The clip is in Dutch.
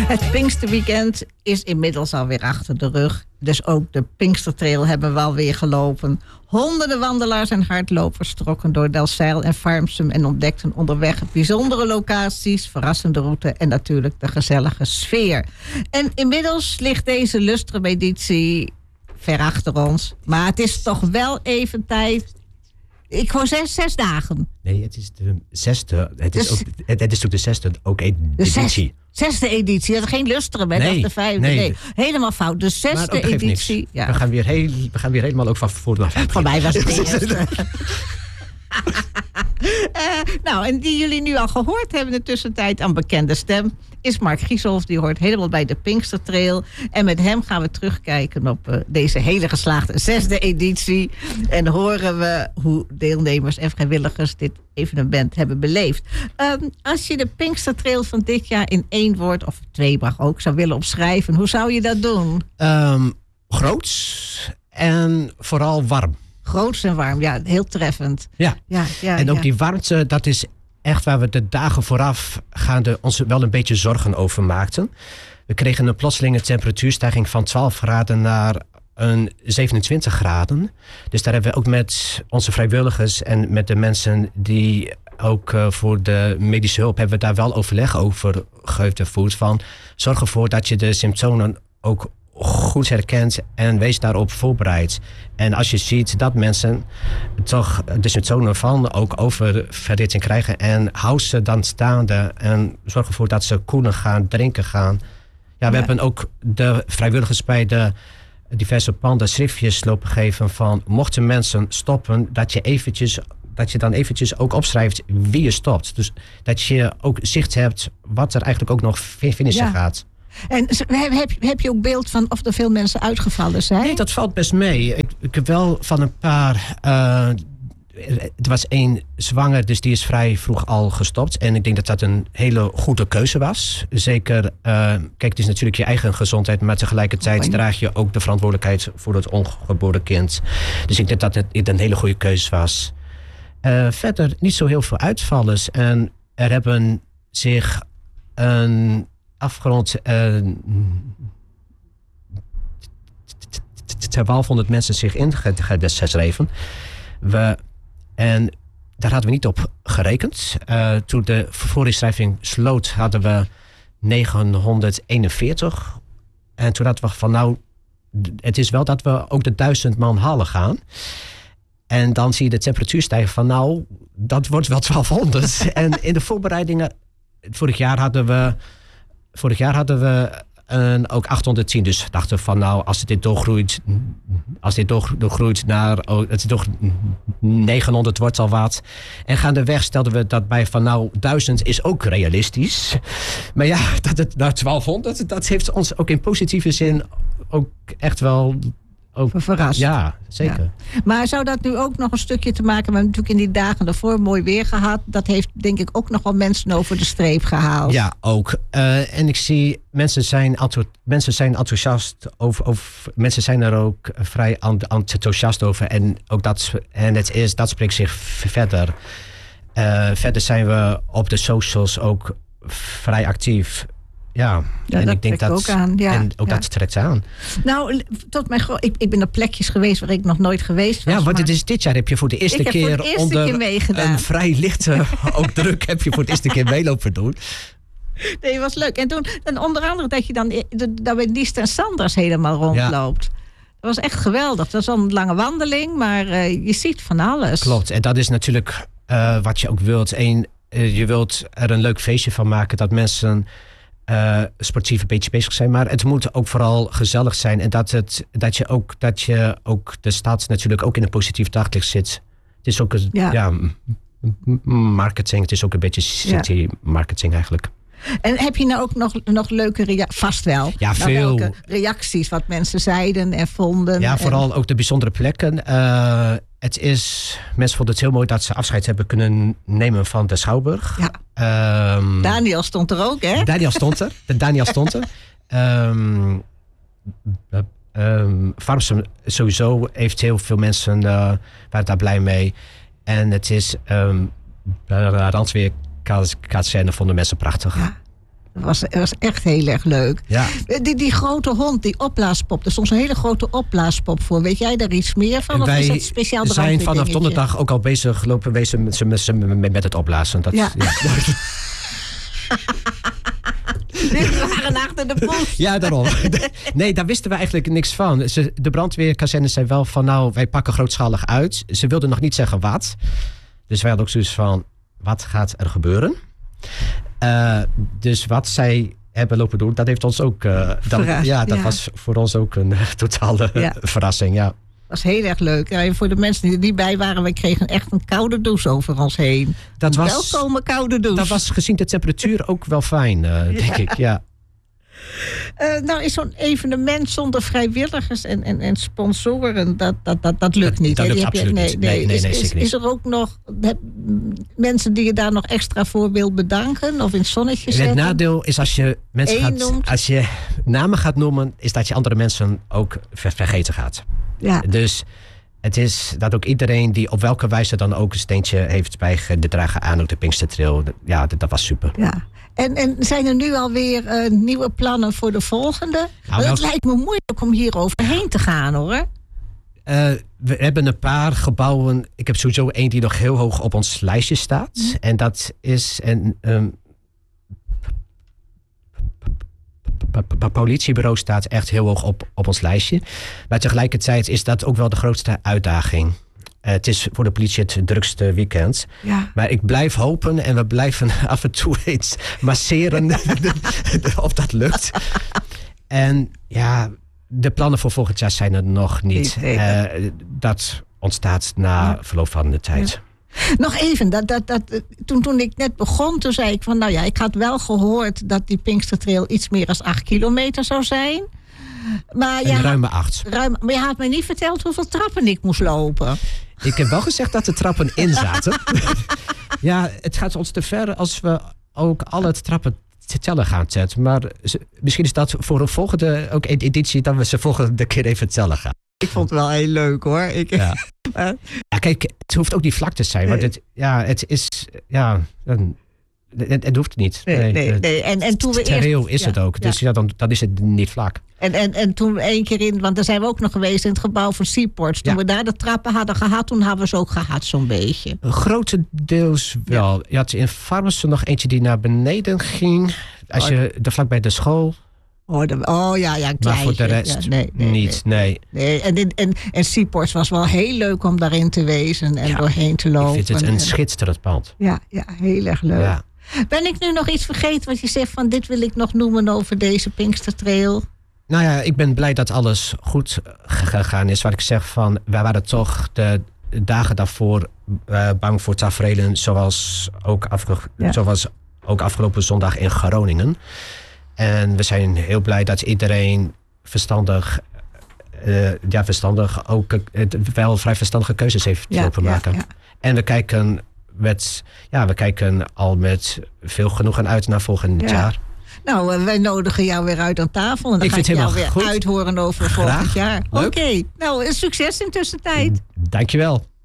Het Pinksterweekend is inmiddels alweer achter de rug. Dus ook de Pinkstertrail hebben we alweer gelopen. Honderden wandelaars en hardlopers trokken door Delfzijl en Farmsum en ontdekten onderweg bijzondere locaties, verrassende route en natuurlijk de gezellige sfeer. En inmiddels ligt deze Lustrum-editie ver achter ons. Maar het is toch wel even tijd. Ik hoor 6 dagen. Nee, het is de 6e. Het is ook de 6e ook editie. De 6e editie. Dat is geen Lustrum, hè? Nee, dat is de 5e. nee. Helemaal fout. De 6e editie. Ja. We gaan weer helemaal ook van voor naar 5. Voor mij was het de eerste. En die jullie nu al gehoord hebben in de tussentijd aan bekende stem is Mark Gieshoff. Die hoort helemaal bij de Pinkstertrail. En met hem gaan we terugkijken op deze hele geslaagde 6e editie. En horen we hoe deelnemers en vrijwilligers dit evenement hebben beleefd. Als je de Pinkstertrail van dit jaar in 1 woord, of 2 mag ook, zou willen omschrijven, hoe zou je dat doen? Groots en vooral warm. Groots en warm, ja, heel treffend. Ja. En ook die warmte, dat is echt waar we de dagen voorafgaande ons wel een beetje zorgen over maakten. We kregen een plotselinge temperatuurstijging van 12 graden naar 27 graden. Dus daar hebben we ook met onze vrijwilligers en met de mensen die ook voor de medische hulp hebben we daar wel overleg over gevoerd van. Zorg ervoor dat je de symptomen ook goed herkent en wees daarop voorbereid. En als je ziet dat mensen toch de symptomen van ook oververhitting krijgen en hou ze dan staande en zorg ervoor dat ze koelen gaan, drinken gaan. Ja, we hebben ook de vrijwilligers bij de diverse panden schriftjes lopen geven van mochten mensen stoppen, dat je dan eventjes ook opschrijft wie je stopt. Dus dat je ook zicht hebt wat er eigenlijk ook nog finishen gaat. En heb je ook beeld van of er veel mensen uitgevallen zijn? Nee, dat valt best mee. Ik heb wel van een paar. Er was 1 zwanger, dus die is vrij vroeg al gestopt. En ik denk dat dat een hele goede keuze was. Zeker, kijk, het is natuurlijk je eigen gezondheid, maar tegelijkertijd draag je ook de verantwoordelijkheid voor het ongeboren kind. Dus ik denk dat het een hele goede keuze was. Verder niet zo heel veel uitvallers. En er hebben zich een afgerond 1200 mensen zich ingeschreven. En daar hadden we niet op gerekend. Toen de voorinschrijving sloot hadden we 941. En toen hadden we van het is wel dat we ook de 1000 man halen gaan. En dan zie je de temperatuur stijgen van dat wordt wel 1200. En in de voorbereidingen, vorig jaar hadden we ook 810. Dus dachten van als dit doorgroeit naar het toch 900 wordt al wat. En gaandeweg stelden we dat bij van 1000 is ook realistisch. Maar ja, dat het naar 1200, dat heeft ons ook in positieve zin ook echt wel verrast. Ja, zeker. Ja. Maar zou dat nu ook nog een stukje te maken? We hebben natuurlijk in die dagen daarvoor mooi weer gehad. Dat heeft denk ik ook nog wel mensen over de streep gehaald. Ja, ook. En ik zie mensen zijn enthousiast over. Mensen zijn er ook vrij enthousiast over. En ook dat spreekt zich verder. Verder zijn we op de socials ook vrij actief. Ja, en dat ik denk dat ook aan. Ja, en ook dat trekt aan. Tot mijn ik ben op plekjes geweest waar ik nog nooit geweest was. Ja, want het is dit jaar heb je voor de eerste keer onder een vrij lichte ook druk heb je voor de eerste keer meelopen doen. Nee, het was leuk. En toen onder andere dat je dan met Liest en Sanders helemaal rondloopt. Ja. Dat was echt geweldig. Dat was een lange wandeling, maar je ziet van alles. Klopt. En dat is natuurlijk wat je ook wilt. Je wilt er een leuk feestje van maken dat mensen sportief een beetje bezig zijn, maar het moet ook vooral gezellig zijn en dat je ook de stad natuurlijk ook in een positief daglicht zit. Het is ook marketing, het is ook een beetje city marketing eigenlijk. En heb je nou ook nog leuke vast wel? Ja, veel. Leuke reacties wat mensen zeiden en vonden? Ja, vooral ook de bijzondere plekken. Mensen vonden het heel mooi dat ze afscheid hebben kunnen nemen van de Schouwburg. Ja. Daniel stond er ook, hè? Daniel stond er. Farmsum sowieso heeft heel veel mensen waren daar blij mee. En het is Randweerkazerne vonden mensen prachtig. Ja. Het was echt heel erg leuk. Ja. Die grote hond, die opblaaspop. Er stond zo'n hele grote opblaaspop voor. Weet jij daar iets meer van? Of is dat speciaal wij zijn vanaf donderdag ook al bezig gelopen met het opblazen. Dat, ja. We waren achter de post. Ja, daarom. Nee, daar wisten we eigenlijk niks van. De brandweerkazerne zei wel van wij pakken grootschalig uit. Ze wilden nog niet zeggen wat. Dus wij hadden ook zoiets van, wat gaat er gebeuren? Dus wat zij hebben lopen doen, dat heeft ons ook... dat was voor ons ook een totale verrassing, ja. Dat was heel erg leuk. Ja, voor de mensen die er niet bij waren, we kregen echt een koude douche over ons heen. Welkome koude douche. Dat was gezien de temperatuur ook wel fijn, denk ik, ja. Nou is zo'n evenement zonder vrijwilligers en sponsoren, dat lukt niet. Dat lukt absoluut niet. Nee, zeker niet. Is er ook nog mensen die je daar nog extra voor wil bedanken of in het zonnetje zetten? Het nadeel is als je namen gaat noemen, is dat je andere mensen ook vergeten gaat. Ja. Dus het is dat ook iedereen die op welke wijze dan ook een steentje heeft bijgedragen aan ook de Pinkstertrail. Ja, dat was super. Ja. En zijn er nu alweer nieuwe plannen voor de volgende? Het lijkt me moeilijk om hier overheen te gaan, hoor. We hebben een paar gebouwen. Ik heb sowieso één die nog heel hoog op ons lijstje staat. En dat is een politiebureau staat echt heel hoog op ons lijstje. Maar tegelijkertijd is dat ook wel de grootste uitdaging. Het is voor de politie het drukste weekend. Ja. Maar ik blijf hopen en we blijven af en toe eens masseren of dat lukt. En ja, de plannen voor volgend jaar zijn er nog niet. Dat ontstaat na verloop van de tijd. Ja. Nog even, toen ik net begon, toen zei ik van ik had wel gehoord dat die Pinkstertrail iets meer dan 8 kilometer zou zijn. Maar ruime 8. Maar je had mij niet verteld hoeveel trappen ik moest lopen. Ik heb wel gezegd dat de trappen in zaten. Ja, het gaat ons te ver als we ook alle trappen te tellen gaan zetten. Maar misschien is dat voor een volgende editie dat we ze volgende keer even tellen gaan. Ik vond het wel heel leuk, hoor. Ja, kijk, het hoeft ook niet vlak te zijn. Want het hoeft niet. Nee. En toen we trail is het ook. Dus dan is het niet vlak. En toen we 1 keer want daar zijn we ook nog geweest in het gebouw van Seaports. Toen we daar de trappen hadden gehad, toen hadden we ze ook gehad, zo'n beetje. Grotendeels wel. Ja. Je had in Farmers nog eentje die naar beneden ging. Als je er vlak bij de school... een kleintje. Maar voor de rest niet. En Seaports was wel heel leuk om daarin te wezen en doorheen te lopen. Ik vind het een schitterend pand. Ja, heel erg leuk. Ja. Ben ik nu nog iets vergeten wat je zegt van dit wil ik nog noemen over deze Pinkstertrail? Nou ja, ik ben blij dat alles goed gegaan is. Wat ik zeg van, wij waren toch de dagen daarvoor bang voor taferelen zoals ook afgelopen zondag in Groningen. En we zijn heel blij dat iedereen verstandig ook wel vrij verstandige keuzes heeft lopen maken. Ja. En we kijken al met veel genoegen uit naar volgend jaar. Nou, wij nodigen jou weer uit aan tafel. En dan ga ik jou weer uithoren over volgend jaar. Oké, nou, succes in tussentijd. Dankjewel.